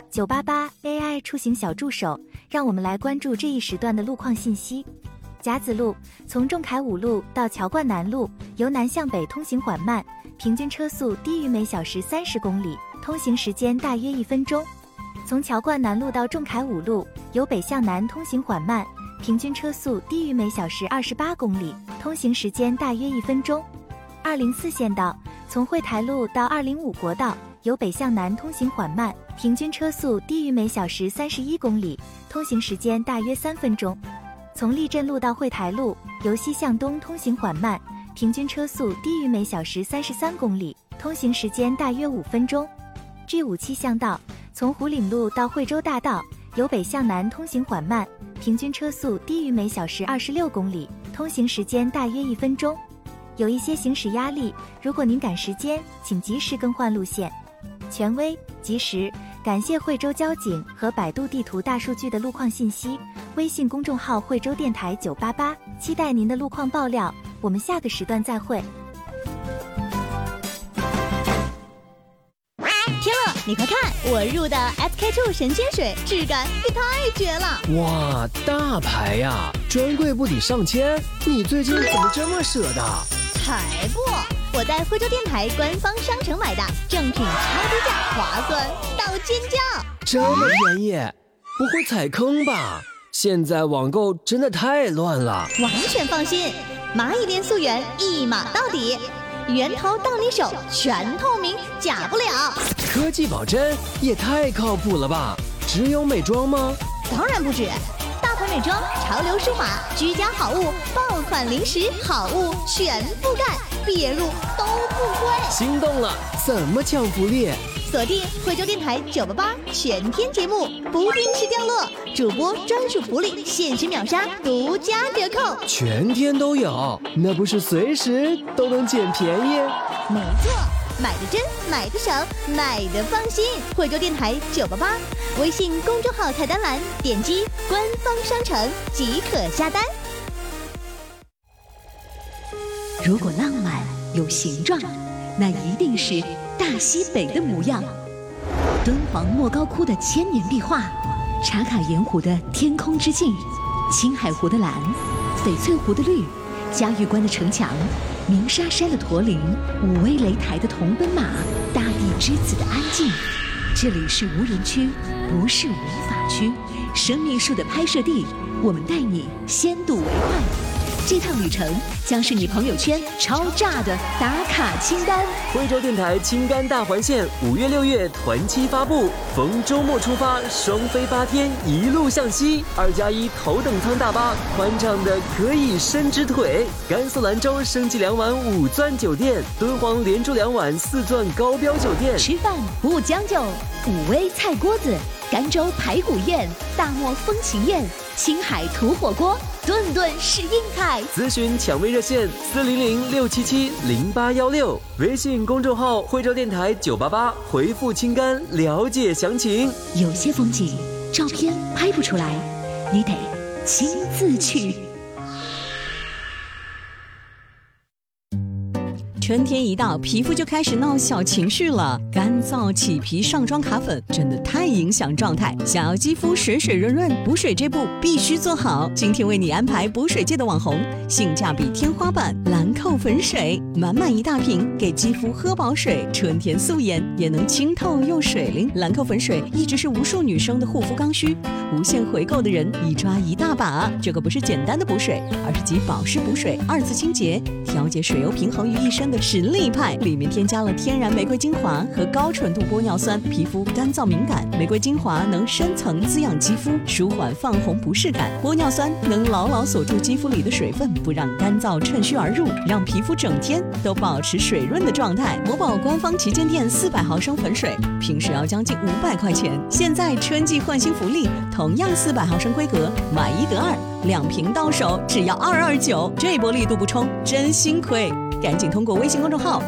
988 AI 出行小助手，让我们来关注这一时段的路况信息。甲子路从仲恺五路到乔冠南路，由南向北通行缓慢，平均车速低于每小时30公里，通行时间大约1分钟。从乔冠南路到仲恺五路，由北向南通行缓慢，平均车速低于每小时28公里，通行时间大约1分钟。204县道从惠台路到205国道，由北向南通行缓慢，平均车速低于每小时31公里，通行时间大约3分钟。从立镇路到惠台路，由西向东通行缓慢，平均车速低于每小时33公里，通行时间大约5分钟。G57巷道从湖岭路到惠州大道，由北向南通行缓慢，平均车速低于每小时26公里，通行时间大约1分钟。有一些行驶压力，如果您赶时间，请及时更换路线。权威、及时，感谢惠州交警和百度地图大数据的路况信息。微信公众号惠州电台988，期待您的路况爆料。我们下个时段再会。 天乐，你快看，我入的 SK2 神仙水，质感也太绝了！ 哇，大牌呀，专柜不抵上千，你最近怎么这么舍得？ 才不！我在惠州电台官方商城买的，正品超低价，划算到尖叫！ 这么便宜，不会踩坑吧？现在网购真的太乱了。 完全放心，蚂蚁链溯源一码到底，源头到你手，全透明，假不了。 科技保真也太靠谱了吧？只有美妆吗？ 当然不止，大牌美妆、潮流数码、居家好物、爆款零食好物全覆盖，别入都不亏。 心动了，怎么抢福利？ 锁定惠州电台988全天节目，不定时降落，主播专属福利，限时秒杀，独家折扣， 全天都有，那不是随时都能捡便宜？ 没错，买的真，买的省，买的放心。惠州电台988，微信公众号菜单栏点击官方商城即可下单。 如果浪漫有形状，那一定是大西北的模样。敦煌莫高窟的千年壁画，茶卡盐湖的天空之镜，青海湖的蓝，翡翠湖的绿，嘉峪关的城墙，鸣沙山的驼铃，武威擂台的铜奔马，大地之子的安静。这里是无人区，不是违法区。生命树的拍摄地，我们带你先睹为快。这趟旅程将是你朋友圈超炸的打卡清单。 惠州电台青甘大环线5月6月团期发布，逢周末出发，双飞8天，一路向西，2+1头等舱大巴，宽敞的可以伸直腿。甘肃兰州升级2晚5钻酒店，敦煌连住2晚4钻高标酒店。 吃饭不将就，武威菜锅子，甘州排骨宴，大漠风情宴，青海土火锅，顿顿是硬菜。 咨询抢位热线400-677-0816，微信公众号惠州电台988，回复青甘了解详情。 有些风景照片拍不出来，你得亲自去。 春天一到，皮肤就开始闹小情绪了。干燥、起皮、上妆、卡粉，真的太影响状态。想要肌肤水水润润，补水这步必须做好。今天为你安排补水界的网红，性价比天花板兰蔻粉水，满满一大瓶，给肌肤喝饱水，春天素颜也能清透又水灵。兰蔻粉水一直是无数女生的护肤刚需，无限回购的人一抓一大把。这个不是简单的补水，而是集保湿补水、2次清洁、调节水油平衡于一身的实力派，里面添加了天然玫瑰精华和高纯度玻尿酸，皮肤干燥敏感，玫瑰精华能深层滋养肌肤，舒缓泛红不适感，玻尿酸能牢牢锁住肌肤里的水分，不让干燥趁虚而入，让皮肤整天都保持水润的状态。某宝官方旗舰店400毫升粉水，平时要将近500块钱，现在春季换新福利，同样400毫升规格，买1得2，2瓶到手只要229，这波力度不冲真心亏。赶紧通过微信公众号